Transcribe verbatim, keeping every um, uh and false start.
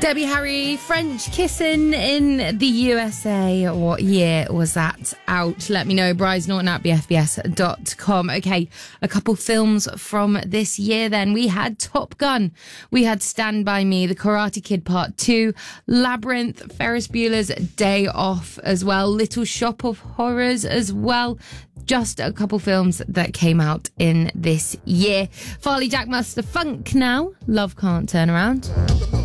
Debbie Harry, French Kissing in the U S A. What year was that out? Let me know. Bryce Norton at b f b s dot com. Okay, a couple films from this year then. We had Top Gun. We had Stand By Me, The Karate Kid Part two, Labyrinth, Ferris Bueller's Day Off as well, Little Shop of Horrors as well. Just a couple films that came out in this year. Farley Jackmaster Funk now. Love Can't Turn Around.